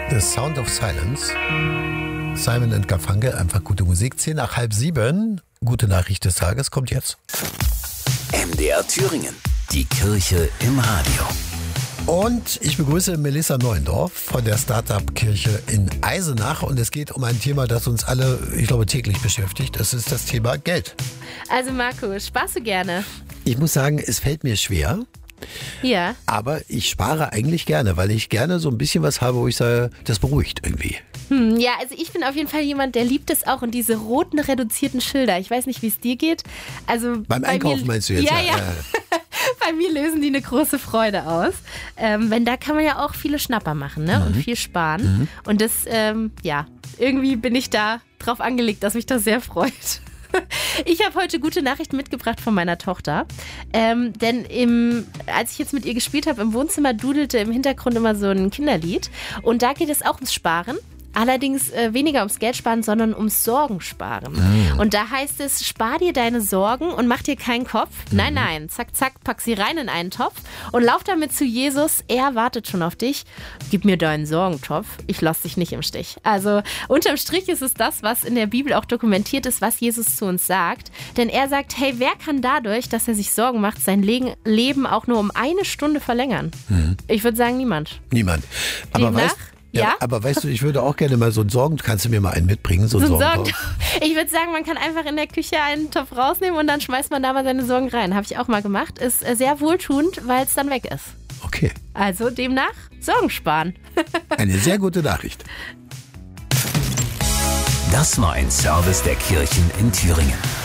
The Sound of Silence. Simon and Garfunkel, einfach gute Musik. 10 nach halb 7. Gute Nachricht des Tages kommt jetzt. MDR Thüringen. Die Kirche im Radio. Und ich begrüße Melissa Neuendorf von der Startup-Kirche in Eisenach. Und es geht um ein Thema, das uns alle, ich glaube, täglich beschäftigt. Das ist das Thema Geld. Also Marco, sparst du gerne? Ich muss sagen, es fällt mir schwer. Ja. Aber ich spare eigentlich gerne, weil ich gerne so ein bisschen was habe, wo ich sage, das beruhigt irgendwie. Ja, also ich bin auf jeden Fall jemand, der liebt es auch und diese roten reduzierten Schilder. Ich weiß nicht, wie es dir geht. Also beim Einkaufen meinst du jetzt? Ja. Bei mir lösen die eine große Freude aus. Denn da kann man ja auch viele Schnapper machen, ne? Und viel sparen. Und das, irgendwie bin ich da drauf angelegt, dass mich das sehr freut. Ich habe heute gute Nachrichten mitgebracht von meiner Tochter, denn als ich jetzt mit ihr gespielt habe, im Wohnzimmer dudelte im Hintergrund immer so ein Kinderlied und da geht es auch ums Sparen. Allerdings weniger ums Geld sparen, sondern ums Sorgen sparen. Und da heißt es, spar dir deine Sorgen und mach dir keinen Kopf. Nein, zack, zack, pack sie rein in einen Topf und lauf damit zu Jesus. Er wartet schon auf dich. Gib mir deinen Sorgentopf, ich lass dich nicht im Stich. Also unterm Strich ist es das, was in der Bibel auch dokumentiert ist, was Jesus zu uns sagt. Denn er sagt, hey, wer kann dadurch, dass er sich Sorgen macht, sein Leben auch nur um 1 Stunde verlängern? Ich würde sagen, niemand. Niemand. Aber Ja? Aber weißt du, ich würde auch gerne mal so einen Sorgen, kannst du mir mal einen mitbringen? So einen Sorgentopf. Ich würde sagen, man kann einfach in der Küche einen Topf rausnehmen und dann schmeißt man da mal seine Sorgen rein. Habe ich auch mal gemacht. Ist sehr wohltuend, weil es dann weg ist. Okay. Also demnach Sorgen sparen. Eine sehr gute Nachricht. Das war ein Service der Kirchen in Thüringen.